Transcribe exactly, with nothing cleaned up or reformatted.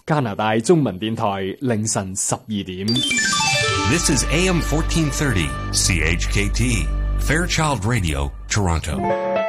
加拿大中文電台凌晨十二點。 This is A M fourteen thirty C H K T Fairchild Radio, Toronto.